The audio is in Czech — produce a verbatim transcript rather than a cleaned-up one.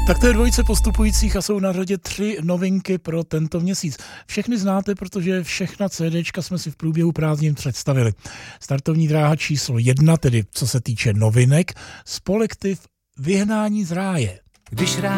Tak to je dvojice postupujících a jsou na řadě tři novinky pro tento měsíc. Všechny znáte, protože všechna CDčka jsme si v průběhu prázdnin představili. Startovní dráha číslo jedna, tedy co se týče novinek, Spolektiv Vyhnání z ráje. Když rád